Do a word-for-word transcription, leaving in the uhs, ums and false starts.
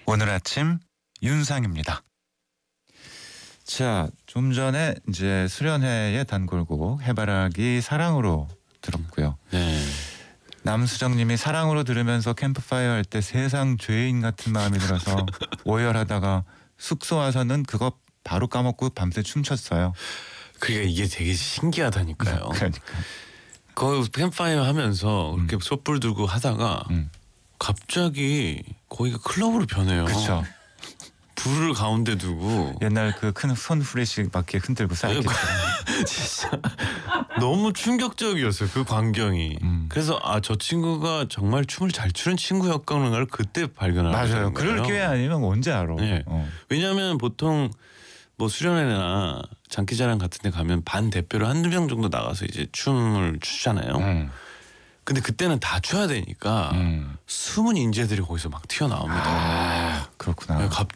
오늘 아침 윤상입니다. 자, 좀 전에 이제 수련회의 단골곡 해바라기 사랑으로 들었고요. 네. 남수정님이 사랑으로 들으면서 캠프파이어 할 때 세상 죄인 같은 마음이 들어서 오열하다가 숙소 와서는 그거 바로 까먹고 밤새 춤췄어요. 그러니까 이게 되게 신기하다니까요. 그러니까. 거기 캠파이어 하면서 그렇게 음. 촛불 들고 하다가 음. 갑자기 거기가 클럽으로 변해요. 그렇죠. 불을 가운데 두고 옛날 그 큰 손 후레쉬 밖에 흔들고 쌓였겠죠. 진짜 너무 충격적이었어요. 그 광경이. 음. 그래서 아, 저 친구가 정말 춤을 잘 추는 친구였구나를 그때 발견하게 맞아요. 된 거예요. 그럴 기회 아니면 언제 알아. 네. 어. 왜냐하면 보통 뭐 수련회나 장기자랑 같은 데 가면 반 대표로 한두 명 정도 나가서 이제 춤을 추잖아요. 음. 근데 그때는 다 춰야 되니까 음. 숨은 인재들이 거기서 막 튀어나옵니다. 아, 그렇구나. 갑,